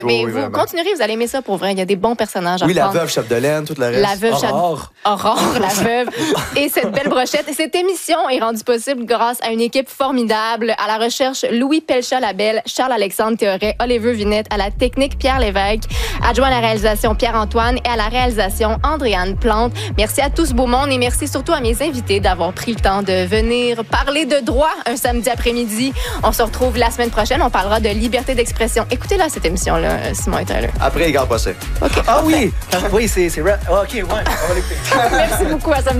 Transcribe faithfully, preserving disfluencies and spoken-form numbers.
Mais oui, vous vraiment. continuerez, vous allez aimer ça pour vrai. Il y a des bons personnages à Oui, la reprendre. veuve Chapdelaine, tout le reste. La veuve Chap- Aurore. Aurore, la veuve. Et cette belle brochette. Et cette émission est rendue possible grâce à une équipe formidable. À la recherche, Louis Pelcha-Labelle, Charles-Alexandre Théoret, Olivier Vinette. À la technique, Pierre Lévesque. Adjoint à la réalisation, Pierre-Antoine. Et à la réalisation, Andréane Plante. Merci à tout ce beau monde et merci surtout à mes invités d'avoir pris le temps de venir parler de droit un samedi après-midi. On se retrouve la semaine prochaine. On parlera de liberté d'expression. Écoutez-la, cette émission-là, Simon et Tyler. Après, il garde pas ça. Ah oui! Oui, c'est... c'est ra- ah, OK, ouais, on va l'écouter. Merci beaucoup. À samedi.